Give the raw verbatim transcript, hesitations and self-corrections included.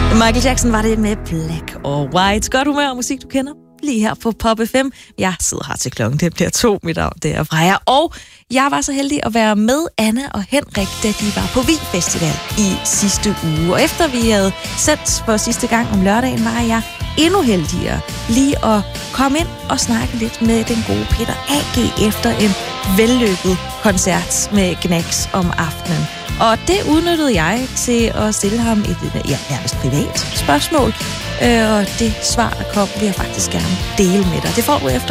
Michael Jackson var det med Black or White. Godt humør og musik, du kender lige her på Pop F M. Jeg sidder her til klokken, det bliver to. Mit navn, det er Freja. Og jeg var så heldig at være med Anna og Henrik, da de var på Vig Festival i sidste uge. Og efter vi havde sendt for sidste gang om lørdagen, var jeg endnu heldigere lige at komme ind og snakke lidt med den gode Peter A G efter en vellykket koncert med Gnags om aftenen. Og det udnyttede jeg til at stille ham et ja, nærmest privat spørgsmål. Øh, og det svar, der kom, vil jeg faktisk gerne dele med dig. Det får du efter